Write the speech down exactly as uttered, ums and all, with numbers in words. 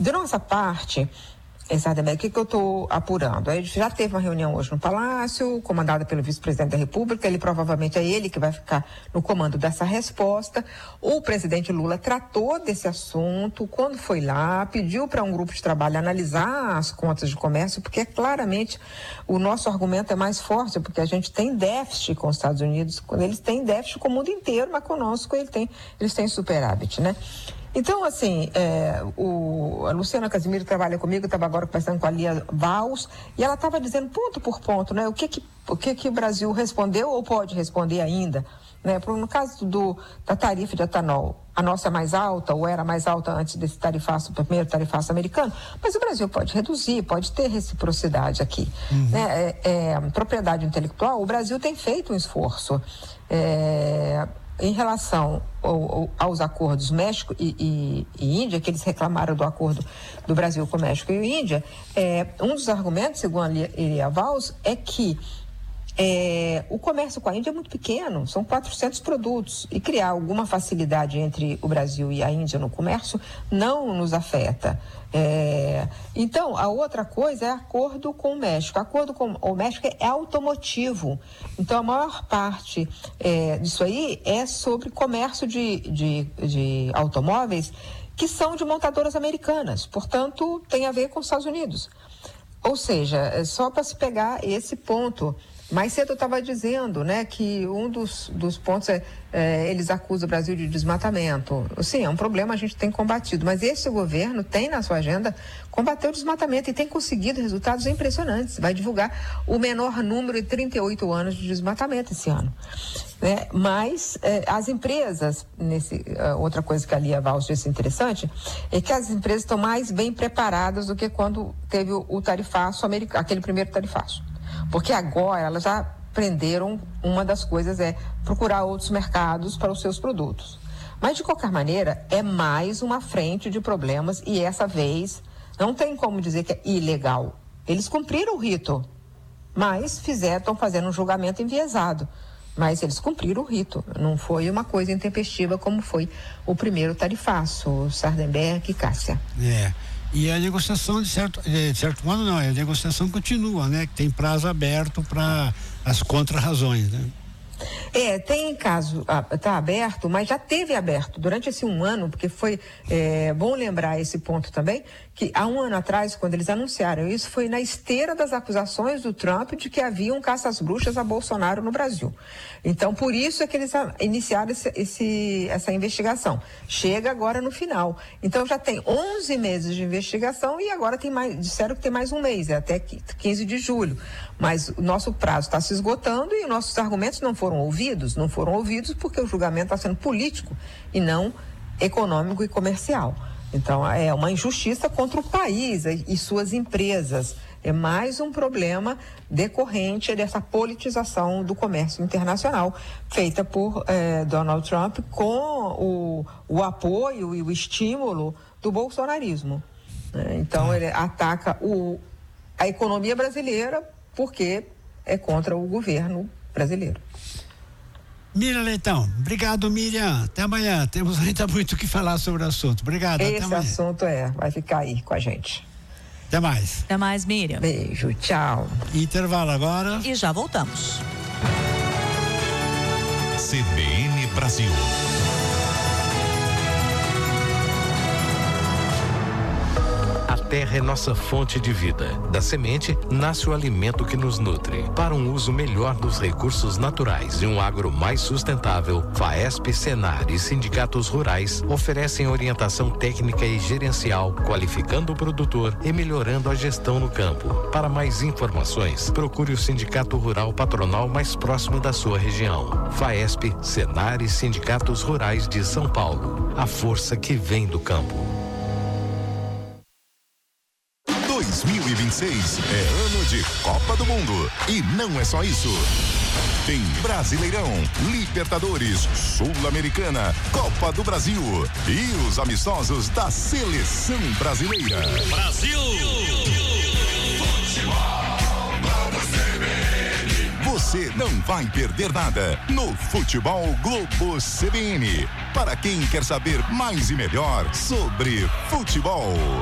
De nossa parte, Sardenberg, o que, que eu estou apurando? A gente já teve uma reunião hoje no Palácio, comandada pelo vice-presidente da República, ele provavelmente é ele que vai ficar no comando dessa resposta. O presidente Lula tratou desse assunto, quando foi lá, pediu para um grupo de trabalho analisar as contas de comércio, porque claramente o nosso argumento é mais forte, porque a gente tem déficit com os Estados Unidos, quando eles têm déficit com o mundo inteiro, mas conosco ele tem, eles têm superávit, né? Então, assim, é, o, a Luciana Casimiro trabalha comigo, estava agora conversando com a Lia Valls, e ela estava dizendo ponto por ponto, né, o que que, o que que o Brasil respondeu ou pode responder ainda, né, no caso do, da tarifa de etanol, a nossa é mais alta, ou era mais alta antes desse tarifaço, o primeiro tarifaço americano, mas o Brasil pode reduzir, pode ter reciprocidade aqui, uhum. né, é, é, propriedade intelectual, o Brasil tem feito um esforço, é, em relação ao, aos acordos México e, e, e Índia, que eles reclamaram do acordo do Brasil com México e Índia, é, um dos argumentos, segundo a Lia Valls, é que é, o comércio com a Índia é muito pequeno, são quatrocentos produtos, e criar alguma facilidade entre o Brasil e a Índia no comércio não nos afeta. É, então, a outra coisa é acordo com o México. Acordo com o México é automotivo. Então, a maior parte é, disso aí é sobre comércio de, de, de automóveis que são de montadoras americanas. Portanto, tem a ver com os Estados Unidos. Ou seja, é só para se pegar esse ponto. Mais cedo eu estava dizendo, né, que um dos, dos pontos é, é, eles acusam o Brasil de desmatamento. Sim, é um problema, a gente tem combatido, mas esse governo tem na sua agenda combater o desmatamento e tem conseguido resultados impressionantes. Vai divulgar o menor número de trinta e oito anos de desmatamento esse ano. Né? Mas é, as empresas, nesse, outra coisa que a Lia Valls disse interessante, é que as empresas estão mais bem preparadas do que quando teve o, o tarifaço americano, aquele primeiro tarifaço. Porque agora elas já aprenderam, uma das coisas é procurar outros mercados para os seus produtos. Mas, de qualquer maneira, é mais uma frente de problemas e essa vez não tem como dizer que é ilegal. Eles cumpriram o rito, mas fizeram, estão fazendo um julgamento enviesado. Mas eles cumpriram o rito, não foi uma coisa intempestiva como foi o primeiro tarifaço, Sardenberg e Cássia. É. E a negociação, de certo, de certo modo, não, a negociação continua, né? Que tem prazo aberto para as contra-razões, né? É, tem caso, está aberto, mas já teve aberto durante esse um ano, porque foi é, bom lembrar esse ponto também, que há um ano atrás, quando eles anunciaram isso, foi na esteira das acusações do Trump de que havia um caça às bruxas a Bolsonaro no Brasil. Então, por isso é que eles iniciaram esse, esse, essa investigação. Chega agora no final. Então, já tem onze meses de investigação e agora tem mais, disseram que tem mais um mês, é até quinze de julho. Mas o nosso prazo está se esgotando e nossos argumentos não foram ouvidos, não foram ouvidos porque o julgamento está sendo político e não econômico e comercial. Então, é uma injustiça contra o país e suas empresas. É mais um problema decorrente dessa politização do comércio internacional feita por eh, Donald Trump com o, o apoio e o estímulo do bolsonarismo. Né? Então, ele ataca o, a economia brasileira porque é contra o governo brasileiro. Miriam Leitão, obrigado, Miriam, até amanhã, temos ainda muito o que falar sobre o assunto, obrigado. Esse até amanhã. Assunto é, vai ficar aí com a gente. Até mais. Até mais, Miriam. Beijo, tchau. Intervalo agora. E já voltamos. C B N Brasil. A terra é nossa fonte de vida. Da semente nasce o alimento que nos nutre. Para um uso melhor dos recursos naturais e um agro mais sustentável, FAESP, Senar e sindicatos rurais oferecem orientação técnica e gerencial, qualificando o produtor e melhorando a gestão no campo. Para mais informações, procure o Sindicato Rural Patronal mais próximo da sua região. FAESP, Senar e sindicatos rurais de São Paulo. A força que vem do campo. dois mil e vinte e seis é ano de Copa do Mundo. E não é só isso. Tem Brasileirão, Libertadores, Sul-Americana, Copa do Brasil e os amistosos da Seleção Brasileira. Brasil! Futebol, Globo C B N. Você não vai perder nada no Futebol Globo C B N. Para quem quer saber mais e melhor sobre futebol.